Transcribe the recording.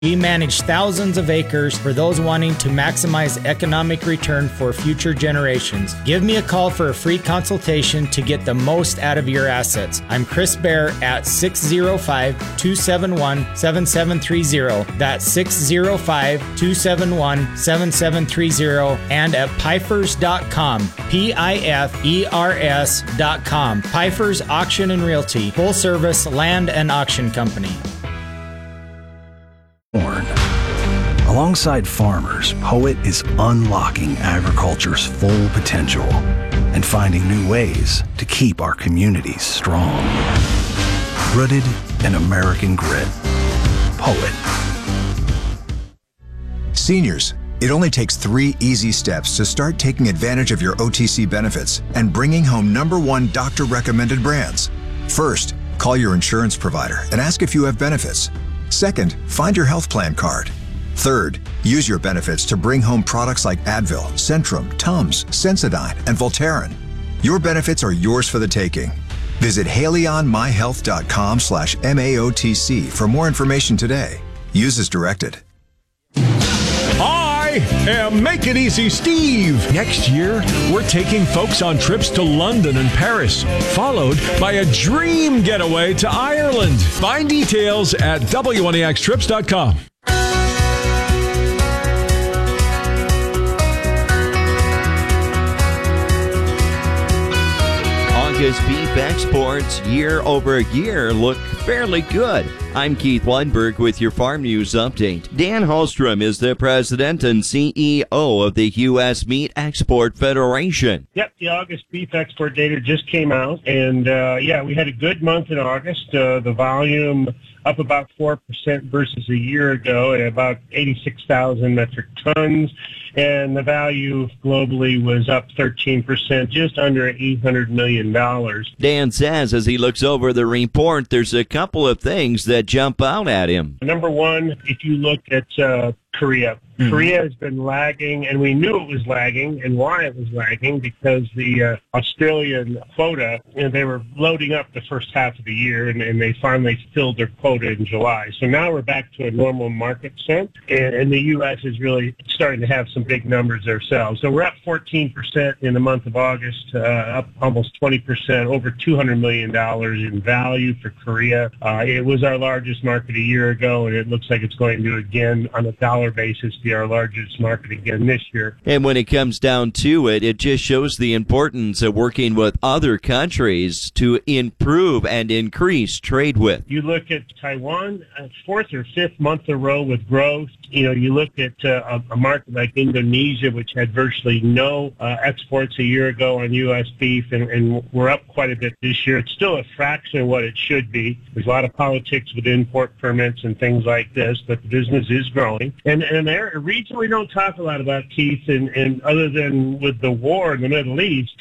We manage thousands of acres for those wanting to maximize economic return for future generations. Give me a call for a free consultation to get the most out of your assets. I'm Chris Bear at 605-271-7730. That's 605-271-7730 and at Pifers.com. Pifers.com. Pifers Auction and Realty, full service land and auction company. Alongside farmers, Poet is unlocking agriculture's full potential and finding new ways to keep our communities strong. Rooted in American grit. Poet. Seniors, it only takes 3 easy steps to start taking advantage of your OTC benefits and bringing home #1 doctor-recommended brands. First, call your insurance provider and ask if you have benefits. Second, find your health plan card. Third, use your benefits to bring home products like Advil, Centrum, Tums, Sensodyne, and Voltaren. Your benefits are yours for the taking. Visit HaleyOnMyHealth.com/MAOTC for more information today. Use as directed. I am Make It Easy Steve. Next year, we're taking folks on trips to London and Paris, followed by a dream getaway to Ireland. Find details at WNEXtrips.com. August beef exports year over year look fairly good. I'm Keith Weinberg with your Farm News Update. Dan Hallstrom is the president and CEO of the U.S. Meat Export Federation. Yep, the August beef export data just came out, and we had a good month in August. The volume up about 4% versus a year ago at about 86,000 metric tons. And the value globally was up 13%, just under $800 million. Dan says as he looks over the report, there's a couple of things that jump out at him. Number one, if you look at Korea. Korea has been lagging, and we knew it was lagging, and why it was lagging, because the Australian quota, they were loading up the first half of the year, and they finally filled their quota in July. So now we're back to a normal market sense, and the U.S. is really starting to have some big numbers ourselves. So we're up 14% in the month of August, up almost 20%, over $200 million in value for Korea. It was our largest market a year ago, and it looks like it's going to, again, on a dollar basis, be our largest market again this year. And when it comes down to it, it just shows the importance of working with other countries to improve and increase trade with. You look at Taiwan, 4th or 5th month in a row with growth. You look at a market like Indonesia, which had virtually no exports a year ago on U.S. beef, and we're up quite a bit this year. It's still a fraction of what it should be. There's a lot of politics with import permits and things like this, but the business is growing. And there, a region we don't talk a lot about, Keith, and other than with the war in the Middle East,